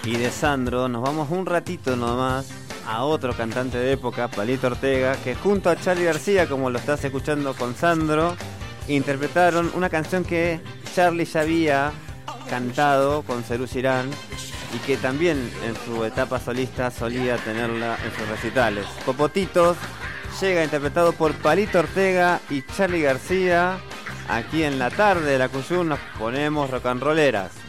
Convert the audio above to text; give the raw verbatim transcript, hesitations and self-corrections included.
Y de Sandro nos vamos un ratito nomás a otro cantante de época, Palito Ortega, que junto a Charly García, como lo estás escuchando con Sandro, interpretaron una canción que Charly ya había cantado con Serú Girán y que también en su etapa solista solía tenerla en sus recitales. Popotitos llega interpretado por Palito Ortega y Charly García. Aquí en la tarde de la Cuyum nos ponemos rock and rolleras.